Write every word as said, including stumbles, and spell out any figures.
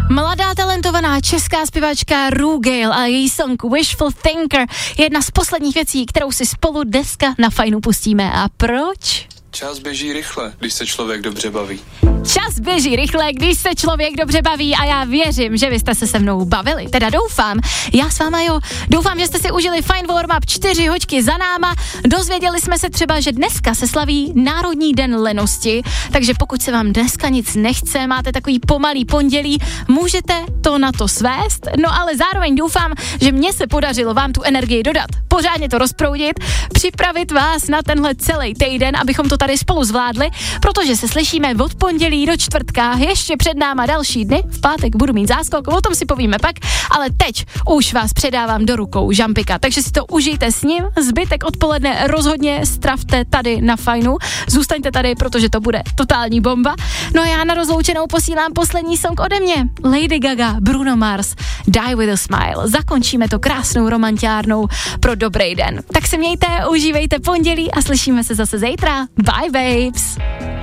Mladá talentovaná česká zpěvačka Ru Gale a její song Wishful Thinker je jedna z posledních věcí, kterou si spolu dneska na Fajnu pustíme. A proč? Čas běží rychle, když se člověk dobře baví. Čas běží rychle, když se člověk dobře baví a já věřím, že vy jste se se mnou bavili. Teda doufám, já s váma jo. Doufám, že jste si užili Fajn warm-up čtyři hoďky za náma. Dozvěděli jsme se třeba, že dneska se slaví Národní den lenosti, takže pokud se vám dneska nic nechce, máte takový pomalý pondělí, můžete to na to svést. No ale zároveň doufám, že mně se podařilo vám tu energii dodat, pořádně to rozproudit, připravit vás na tenhle celý týden, abychom to tady spolu zvládli, protože se slyšíme od pondělí do čtvrtka, ještě před náma další dny, v pátek budu mít záskok, o tom si povíme pak, ale teď už vás předávám do rukou Žampika, takže si to užijte s ním, zbytek odpoledne rozhodně stravte tady na Fajnu, zůstaňte tady, protože to bude totální bomba. No a já na rozloučenou posílám poslední song ode mě, Lady Gaga, Bruno Mars, Die With A Smile, zakončíme to krásnou romantiárnou pro dobrý den. Tak se mějte, užívejte pondělí a slyšíme se zase zítra. Bye babes!